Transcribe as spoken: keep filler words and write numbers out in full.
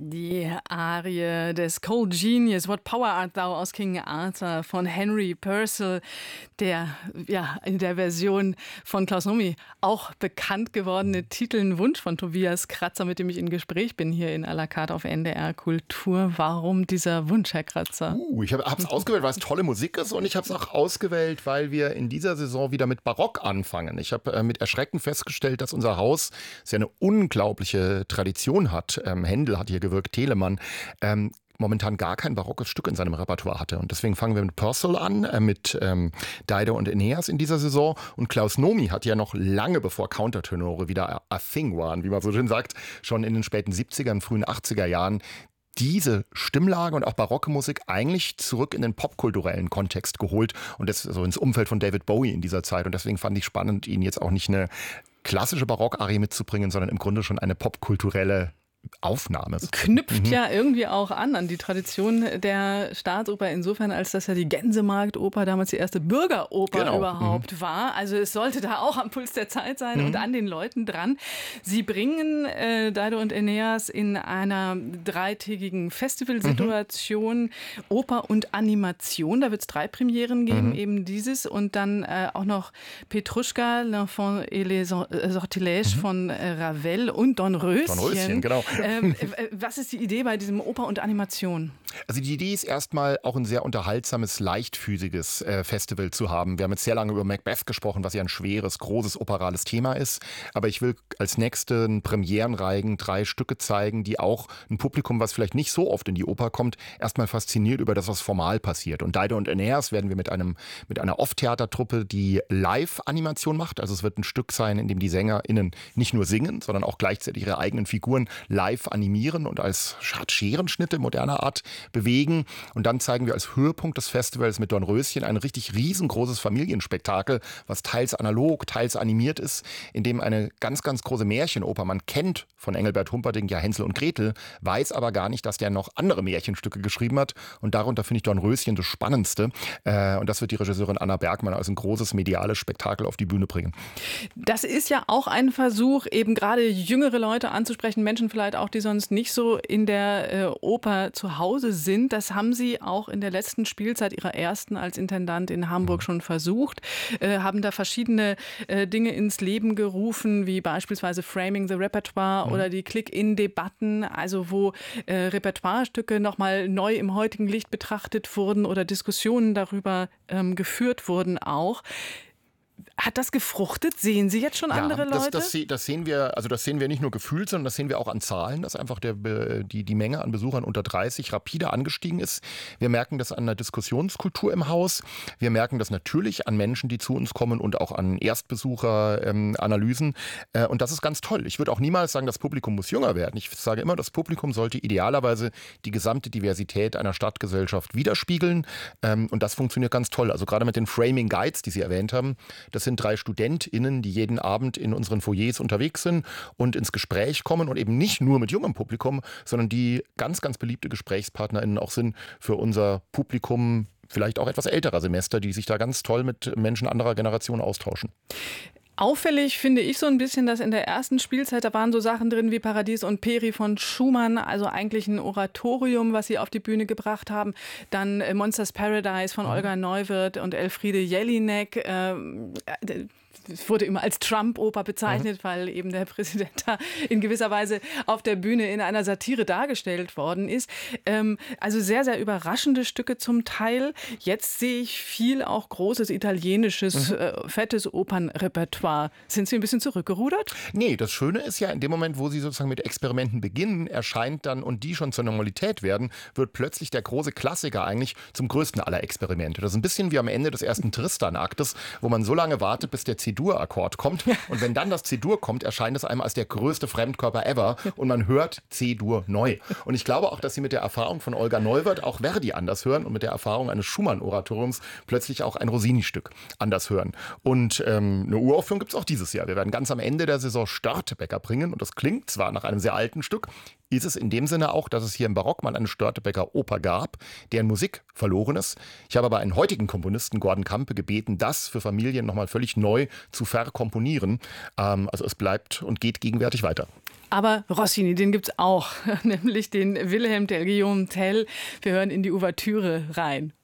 Die Arie des Cold Genius, What Power Art Thou aus King Arthur von Henry Purcell, der ja in der Version von Klaus Nomi auch bekannt gewordene Titel, ein Wunsch von Tobias Kratzer, mit dem ich in Gespräch bin hier in à la carte auf N D R Kultur. Warum dieser Wunsch, Herr Kratzer? Uh, ich habe es ausgewählt, weil es tolle Musik ist, und ich habe es auch ausgewählt, weil wir in dieser Saison wieder mit Barock anfangen. Ich habe äh, mit Erschrecken festgestellt, dass unser Haus sehr eine unglaubliche Tradition hat. Ähm, Händel hat hier gewirkt, Telemann, ähm, momentan gar kein barockes Stück in seinem Repertoire hatte. Und deswegen fangen wir mit Purcell an, äh, mit ähm, Dido und Aeneas in dieser Saison. Und Klaus Nomi hat ja noch lange bevor Countertenore wieder a, a thing waren, wie man so schön sagt, schon in den späten siebzigern, frühen achtziger Jahren diese Stimmlage und auch barocke Musik eigentlich zurück in den popkulturellen Kontext geholt und das so ins Umfeld von David Bowie in dieser Zeit. Und deswegen fand ich spannend, ihn jetzt auch nicht eine klassische Barockarie mitzubringen, sondern im Grunde schon eine popkulturelle Aufnahme. Knüpft mhm. ja irgendwie auch an an die Tradition der Staatsoper, insofern, als das ja die Gänsemarktoper damals die erste Bürgeroper genau. überhaupt mhm. war. Also es sollte da auch am Puls der Zeit sein mhm. und an den Leuten dran. Sie bringen äh, Dido und Aeneas in einer dreitägigen Festivalsituation, mhm. Oper und Animation. Da wird es drei Premieren geben, mhm. eben dieses und dann äh, auch noch Petruschka, L'Enfant et les Sortilèges mhm. von äh, Ravel und Don Röschen. Don Röschen, genau. Ähm, was ist die Idee bei diesem Oper und Animation? Also die Idee ist erstmal auch ein sehr unterhaltsames, leichtfüßiges äh, Festival zu haben. Wir haben jetzt sehr lange über Macbeth gesprochen, was ja ein schweres, großes, operales Thema ist. Aber ich will als nächsten Premierenreigen drei Stücke zeigen, die auch ein Publikum, was vielleicht nicht so oft in die Oper kommt, erstmal fasziniert über das, was formal passiert. Und Dido und Aeneas werden wir mit einem mit einer Off-Theatertruppe, die Live-Animation macht. Also es wird ein Stück sein, in dem die SängerInnen nicht nur singen, sondern auch gleichzeitig ihre eigenen Figuren live animieren und als Scherenschnitte moderner Art bewegen. Und dann zeigen wir als Höhepunkt des Festivals mit Don Röschen ein richtig riesengroßes Familienspektakel, was teils analog, teils animiert ist, in dem eine ganz, ganz große Märchenoper, man kennt von Engelbert Humperdinck ja Hänsel und Gretel, weiß aber gar nicht, dass der noch andere Märchenstücke geschrieben hat. Und darunter finde ich Don Röschen das Spannendste. Und das wird die Regisseurin Anna Bergmann als ein großes mediales Spektakel auf die Bühne bringen. Das ist ja auch ein Versuch, eben gerade jüngere Leute anzusprechen, Menschen vielleicht auch, die sonst nicht so in der äh, Oper zu Hause sind. Das haben Sie auch in der letzten Spielzeit Ihrer ersten als Intendant in Hamburg mhm. schon versucht, äh, haben da verschiedene äh, Dinge ins Leben gerufen, wie beispielsweise Framing the Repertoire mhm. oder die Click-In-Debatten, also wo äh, Repertoirestücke nochmal neu im heutigen Licht betrachtet wurden oder Diskussionen darüber ähm, geführt wurden auch. Hat das gefruchtet? Sehen Sie jetzt schon ja, andere Leute? Das, das, das sehen wir, also das sehen wir nicht nur gefühlt, sondern das sehen wir auch an Zahlen, dass einfach der, die, die Menge an Besuchern unter dreißig rapide angestiegen ist. Wir merken das an der Diskussionskultur im Haus. Wir merken das natürlich an Menschen, die zu uns kommen und auch an Erstbesucheranalysen. Ähm, und das ist ganz toll. Ich würde auch niemals sagen, das Publikum muss jünger werden. Ich sage immer, das Publikum sollte idealerweise die gesamte Diversität einer Stadtgesellschaft widerspiegeln. Ähm, und das funktioniert ganz toll. Also gerade mit den Framing Guides, die Sie erwähnt haben, das sind drei StudentInnen, die jeden Abend in unseren Foyers unterwegs sind und ins Gespräch kommen und eben nicht nur mit jungem Publikum, sondern die ganz, ganz beliebte GesprächspartnerInnen auch sind für unser Publikum, vielleicht auch etwas älterer Semester, die sich da ganz toll mit Menschen anderer Generation austauschen. Auffällig finde ich so ein bisschen, dass in der ersten Spielzeit, da waren so Sachen drin wie Paradies und Peri von Schumann, also eigentlich ein Oratorium, was sie auf die Bühne gebracht haben. Dann äh, Monsters Paradise von Olga Neuwirth und Elfriede Jelinek. Äh, Es wurde immer als Trump-Oper bezeichnet, mhm. weil eben der Präsident da in gewisser Weise auf der Bühne in einer Satire dargestellt worden ist. Ähm, also sehr, sehr überraschende Stücke zum Teil. Jetzt sehe ich viel auch großes italienisches, mhm. äh, fettes Opernrepertoire. Sind Sie ein bisschen zurückgerudert? Nee, das Schöne ist ja, in dem Moment, wo Sie sozusagen mit Experimenten beginnen, erscheint dann und die schon zur Normalität werden, wird plötzlich der große Klassiker eigentlich zum größten aller Experimente. Das ist ein bisschen wie am Ende des ersten Tristan-Aktes, wo man so lange wartet, bis der C-Dur-Akkord kommt. Und wenn dann das C-Dur kommt, erscheint es einem als der größte Fremdkörper ever und man hört C-Dur neu. Und ich glaube auch, dass Sie mit der Erfahrung von Olga Neuwirth auch Verdi anders hören und mit der Erfahrung eines Schumann-Oratoriums plötzlich auch ein Rossini-Stück anders hören. Und ähm, eine Uraufführung gibt es auch dieses Jahr. Wir werden ganz am Ende der Saison Störtebeker bringen und das klingt zwar nach einem sehr alten Stück, ist es in dem Sinne auch, dass es hier im Barock mal eine Störtebeker Oper gab, deren Musik verloren ist. Ich habe aber einen heutigen Komponisten, Gordon Campe, gebeten, das für Familien nochmal völlig neu zu verkomponieren. Ähm, also es bleibt und geht gegenwärtig weiter. Aber Rossini, den gibt's auch, nämlich den Wilhelm Tell, Guillaume Tell. Wir hören in die Ouvertüre rein.